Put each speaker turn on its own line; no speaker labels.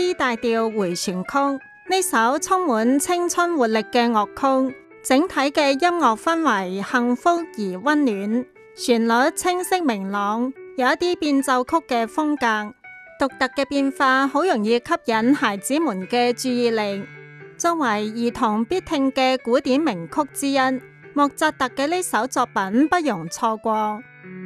D 大調回旋曲，呢首充滿青春活力嘅樂曲，整體嘅音樂氛圍幸福而溫暖，旋律清晰明朗，有一啲變奏曲嘅風格，獨特嘅變化好容易吸引孩子們嘅注意力。作為兒童必聽嘅古典名曲之一，莫扎特嘅呢首作品不容錯過。